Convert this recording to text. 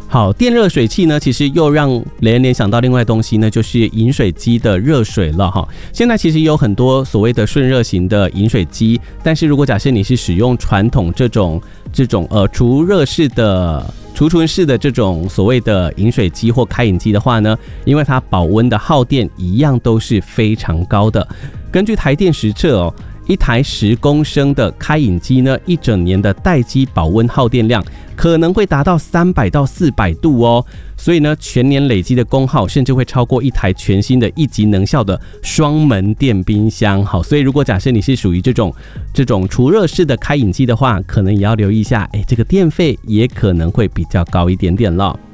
好，电热水器呢，其实又让雷恩联想到另外东西呢，就是饮水机的热水了哈。现在其实有很多所谓的顺热型的饮水机，但是如果假设你是使用传统这种除热式的储存式的这种所谓的饮水机或开饮机的话呢，因为它保温的耗电一样都是非常高的。根据台电实测哦，一台10公升的开饮机呢，一整年的待机保温耗电量可能会达到300到400度哦。所以呢，全年累积的功耗甚至会超过一台全新的1级能效的双门电冰箱。好，所以如果假设你是属于这种除热式的开饮机的话，可能也要留意一下，这个电费也可能会比较高一点点了。